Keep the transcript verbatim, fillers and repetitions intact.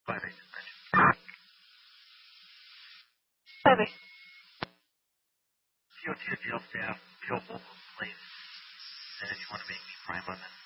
Bye, bye. Bye, bye. If you go to your jail staff, you don't move, please. And if you want to make me prime on that.